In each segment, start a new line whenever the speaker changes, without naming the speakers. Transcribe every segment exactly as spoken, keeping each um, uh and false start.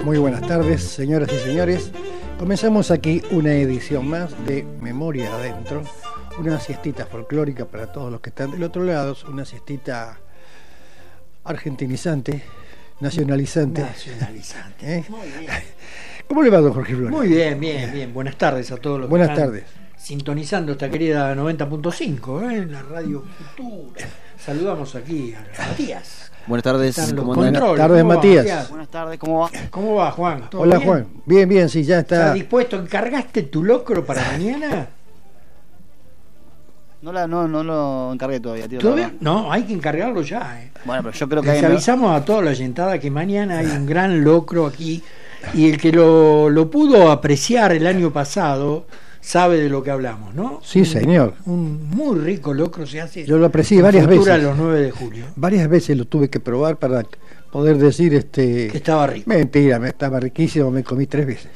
Muy buenas tardes, señoras y señores. Comenzamos aquí una edición más de Memoria Adentro, una siestita folclórica para todos los que están del otro lado, una siestita argentinizante, nacionalizante.
Nacionalizante.
¿Eh?
Muy bien.
¿Cómo le va, don Jorge Flores?
Muy bien, bien, bien. Buenas tardes a todos los
Buenas
que están
tardes.
sintonizando esta querida noventa punto cinco, ¿eh? La Radio Futura. Saludamos aquí a Matías.
Buenas tardes,
Están los
¿cómo
controles.
andan?
Buenas tardes,
¿Cómo va,
Matías.
Buenas tardes, ¿cómo va?
¿Cómo va, Juan? ¿Todo
Hola,
bien?
Juan. Bien, bien, sí, ya
¿Estás
está.
dispuesto? ¿Encargaste tu locro para mañana?
No, la, no, no lo encargué todavía, tío.
¿Todavía? No, hay que encargarlo ya, ¿eh?
Bueno, pero yo creo que
Les
hay...
avisamos a toda la oyentada que mañana hay un gran locro aquí, y el que lo, lo pudo apreciar el año pasado sabe de lo que hablamos, ¿no?
Sí, señor.
Un muy rico locro se hace.
Yo lo aprecié
en
varias
Futura
veces.
los nueve de julio.
Varias veces lo tuve que probar para poder decir este.
Que estaba rico.
Mentira, me estaba riquísimo, me comí tres veces.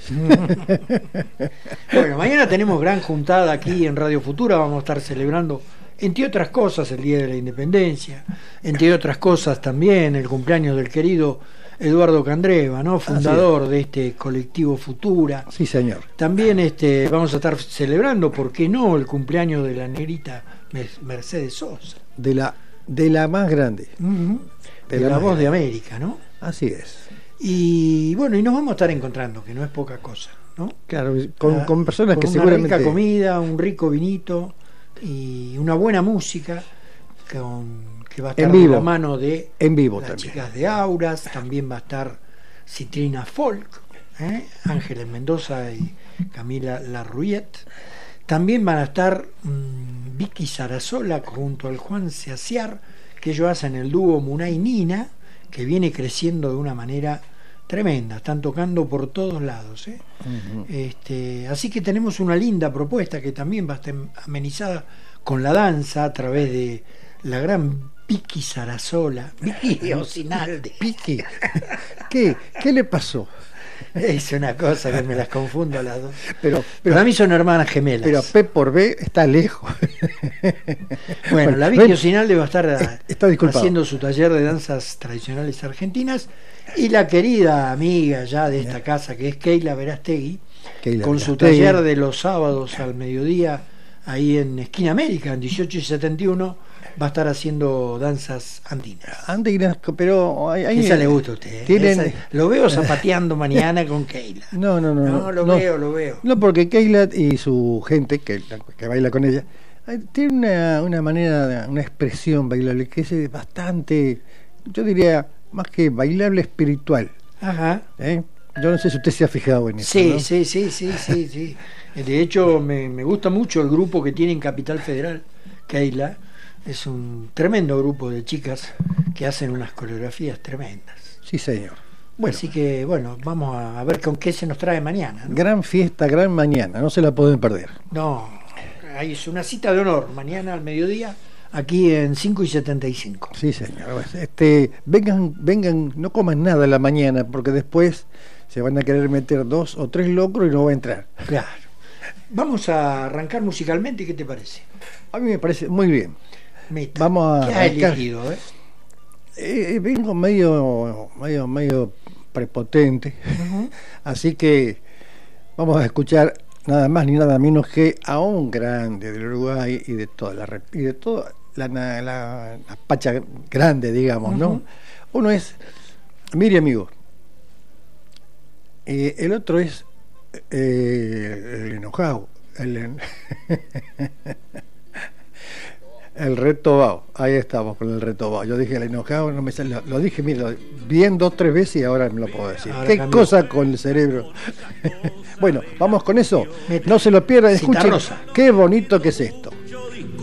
Bueno, mañana tenemos gran juntada aquí en Radio Futura, vamos a estar celebrando, entre otras cosas, el Día de la Independencia, entre otras cosas también el cumpleaños del querido Eduardo Candreva, ¿no? Fundador de este colectivo Futura.
Sí, señor.
También este, vamos a estar celebrando, ¿por qué no?, el cumpleaños de la negrita Mercedes Sosa.
De la, de la más grande.
Uh-huh.
De
De,
la
la
más
voz de
grande.
América, ¿no?
Así es.
Y bueno, y nos vamos a estar encontrando, que no es poca cosa, ¿no?
Claro, con,
Ah,
con personas
con
que
una
seguramente.
rica comida, un rico vinito y una buena música con, que va a estar
En
de
vivo.
la mano de
En vivo
las
también.
chicas de Auras. También va a estar Citrina Folk, ¿eh? Ángeles Mendoza y Camila Larruet. También van a estar mmm, Vicky Sarasola junto al Juan Seaciar, que ellos hacen el dúo Munay Nina, que viene creciendo de una manera tremenda. Están tocando por todos lados, ¿eh?
Uh-huh.
Este, así que tenemos una linda propuesta que también va a estar amenizada con la danza a través de la gran Vicky Sarasola, Vicky Osinalde.
Piqui. ¿Qué? ¿Qué le pasó?
Es una cosa que me las confundo a las dos.
Pero,
Pero
pero,
a mí son hermanas gemelas.
pero P por B está lejos.
Bueno, la
ven,
Vicky Osinalde va a estar
está disculpado.
haciendo su taller de danzas tradicionales argentinas, y la querida amiga ya de esta casa, que es Keila Verastegui,
Keila
con su
Verastegui.
taller de los sábados al mediodía ahí en Esquina América, en dieciocho y setenta y uno, va a estar haciendo danzas andinas.
Andinas, pero hay, hay-
Esa le gusta a usted, ¿eh?
tienen-
Esa- lo veo zapateando mañana con Keila.
No, no, no.
No, lo veo, lo veo.
No, porque Keila y su gente, que, que baila con ella, eh, tiene una, una manera, una expresión bailable que es bastante, yo diría, más que bailable, espiritual.
Ajá.
¿eh? Yo no sé si usted se ha fijado en eso.
Sí,
¿no?
sí, sí, sí, sí, sí. De hecho, me, me gusta mucho el grupo que tiene en Capital Federal, Keila. Es un tremendo grupo de chicas que hacen unas coreografías tremendas.
Sí, señor. Bueno,
Así que, bueno, vamos a ver con qué se nos trae mañana, ¿no?
gran fiesta, gran mañana, no se la pueden perder.
No, ahí es una cita de honor, mañana al mediodía, aquí en cinco y setenta y cinco.
Sí, señor. Este, vengan, vengan, no coman nada a la mañana, porque después se van a querer meter dos o tres locros y no va a entrar.
Claro. Vamos a arrancar musicalmente, ¿qué te parece?
A mí me parece muy bien.
Meta.
Vamos a
¿Qué has
arrancar.
elegido, eh?
Eh, vengo medio, medio, medio prepotente,
Uh-huh.
así que vamos a escuchar nada más ni nada menos que a un grande del Uruguay y de toda la rep- y de toda la, la, la- la pacha grande, digamos, ¿no?
Uh-huh.
Uno es Mire Amigo, eh, el otro es eh, el enojado, el en- el retobao, ahí estamos con el retobao. Yo dije el enojado, no me sale, lo, lo dije, mira, lo- bien dos, tres veces y ahora me lo puedo decir.
Ahora
Qué
cambió.
cosa con el cerebro. Bueno, vamos con eso.
Meta.
No se lo pierdan,
Cita
escuchen
rosa.
qué bonito que es esto.